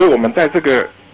所以我们在这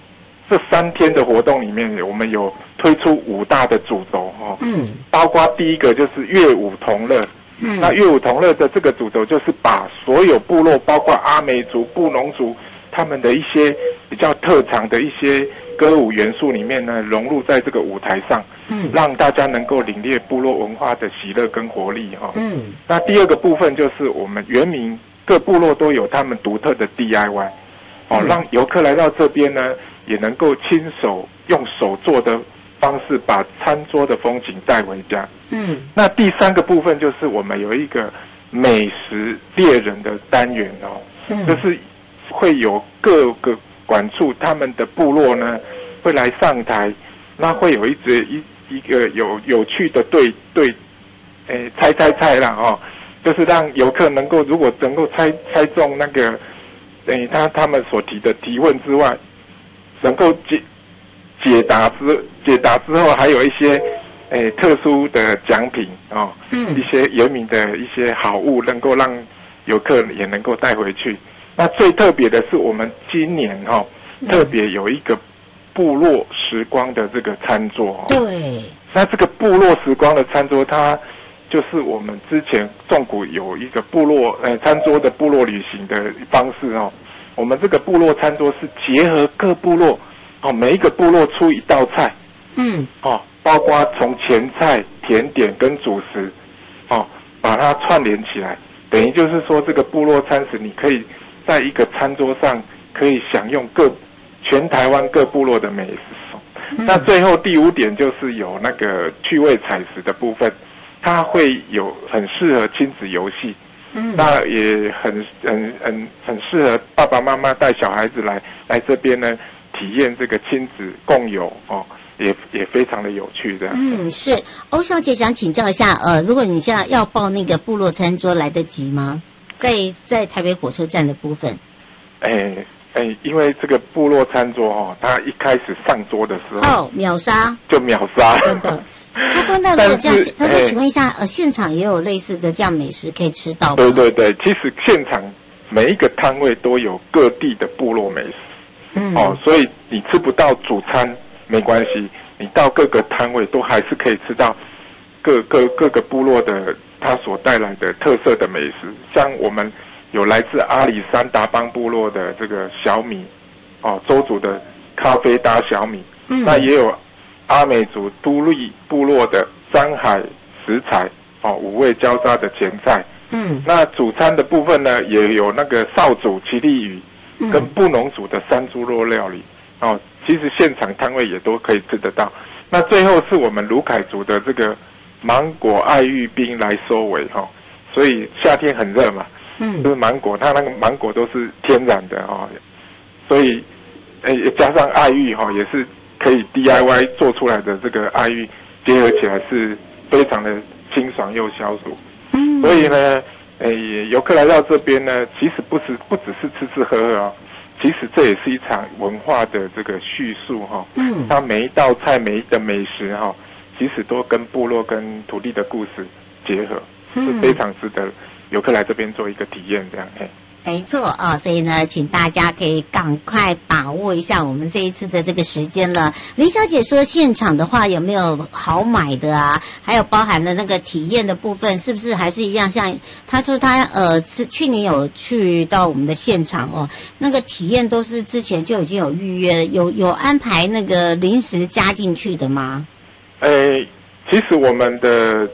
3天的活动里面，我们有推出5大的主轴哦，包括第一个就是乐舞同乐，那乐舞同乐的这个主轴就是把所有部落，包括阿美族、布农族，他们的一些比较特长的一些歌舞元素里面呢，融入在这个舞台上，让大家能够领略部落文化的喜乐跟活力哈。那第二个部分就是我们原民各部落都有他们独特的 DIY， 哦，让游客来到这边呢，也能够亲手用手做的方式把餐桌的风景带回家。那第3个部分就是我们有一个美食猎人的单元哦，就是会有各个管处他们的部落呢会来上台，那会有一个有趣的对猜啦哦，就是让游客如果能够猜中那个他们所提的提问之外，能够解答之后，还有一些特殊的奖品哦，一些原民的一些好物，能够让游客也能够带回去。那最特别的是，我们今年特别有一个部落时光的这个餐桌。 对， 那这个部落时光的餐桌，它就是我们之前纵谷有一个部落餐桌的部落旅行的方式哦。我们这个部落餐桌是结合各部落每一个部落出一道菜，包括从前菜、甜点跟主食把它串联起来，等于就是说这个部落餐食，你可以在一个餐桌上可以享用全台湾各部落的美食。那最后第5点就是有那个趣味采食的部分，它会有很适合亲子游戏，那也很适合爸爸妈妈带小孩子来这边呢，体验这个亲子共有也非常的有趣的。 是欧小姐想请教一下，如果你现在要报那个部落餐桌来得及吗？在台北火车站的部分。 因为这个部落餐桌它一开始上桌的时候秒杀， 就秒杀， 真的。他说那如果这样，他说请问一下，现场也有类似的这样美食可以吃到吗？ 对，其实现场每一个摊位都有各地的部落美食，所以你吃不到主餐没关系，你到各个摊位都还是可以吃到各个部落的它所带来的特色的美食。像我们有来自阿里山达邦部落的这个小米，周族的咖啡搭小米，那也有阿美族都历部落的山海食材5味交杂的前菜。那主餐的部分呢，也有那个少主奇力鱼跟布农族的山猪肉料理其实现场摊位也都可以吃得到。那最后是我们鲁凯族的这个芒果爱玉冰来收尾所以夏天很热嘛，就是芒果，它那个芒果都是天然的所以加上爱玉也是可以 DIY 做出来的这个爱玉结合起来是非常的清爽又消暑。所以呢游客来到这边呢，其实不只是吃喝其实这也是一场文化的这个叙述它每一道菜每一个美食其实都跟部落跟土地的故事结合，是非常值得游客来这边做一个体验这样。 没错所以呢，请大家可以赶快把握一下我们这一次的这个时间了。林小姐说，现场的话有没有好买的啊？还有包含了那个体验的部分，是不是还是一样？像她说她去年有去到我们的现场那个体验都是之前就已经有预约，有安排那个临时加进去的吗？ 其实我们的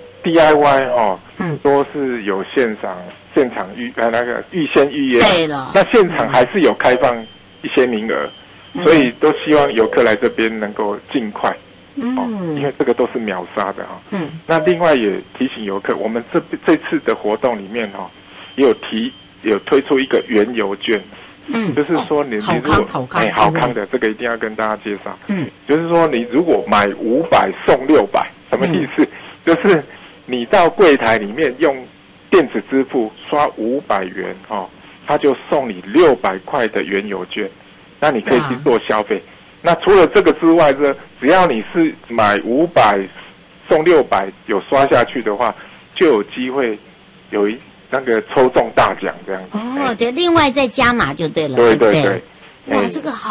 DIY 都是有现场预先预约， 对了， 那现场还是有开放一些名额，所以都希望游客来这边能够尽快，因为这个都是秒杀的那另外也提醒游客，我们这次的活动里面也有推出一个原油券，就是说你如果好康的，这个一定要跟大家介绍，就是说你如果买500送600，什么意思？就是你到柜台里面用电子支付刷500元他就送你600块的原油券，那你可以去做消费。那除了这个之外呢，只要你是买500送600有刷下去的话，就有机会有那个抽中大奖这样子。 就另外再加码就对了。 对。 哇，这个好